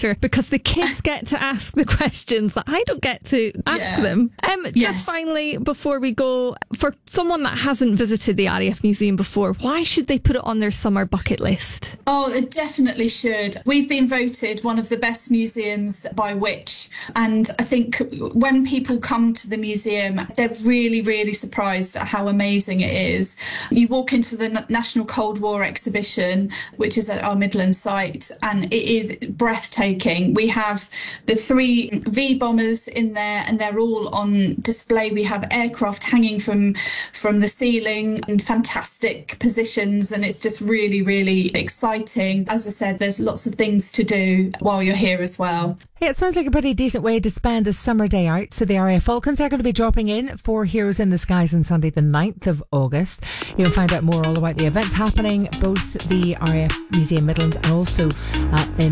better because the kids get to ask the questions that I don't get to ask them. Just finally, before we go, for someone that hasn't visited the RAF Museum before, why should they put it on their summer bucket list? Oh, it definitely should. We've been voted one of the best museums by Which, and I think when people come to the museum, they're really, really surprised at how amazing it is. You walk into the National Cold War exhibition, which is at our Midlands site, and it is breathtaking. We have the 3 V bombers in there, and they're all on display. We have aircraft hanging from the ceiling in fantastic positions, and it's just really, really exciting. As I said, there's lots of things to do while you're here as well. Yeah, it sounds like a pretty decent way to spend a summer day out. So the RAF Falcons are going to be dropping in for Heroes in the Skies on Sunday the 9th of August. You can find out more all about the events happening, both the RAF Museum Midlands and also the